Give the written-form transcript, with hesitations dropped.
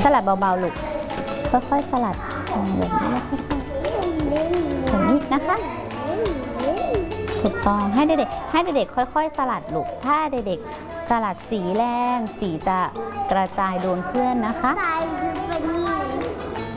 สลัดเบาๆลูกค่อยๆสลัดแบบนี้แบบนี้นะคะถูกต้องให้เด็กๆค่อยๆสลัดลูกถ้าเด็กๆสลัดสีแรงสีจะกระจายโดนเพื่อนนะคะ